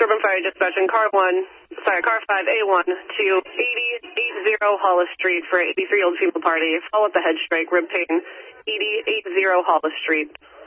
Suburban Fire Dispatching car 5A1 to 8080 Hollis Street for an 83-year-old female party. Fall at the head strike, rib pain, 8080 Hollis Street.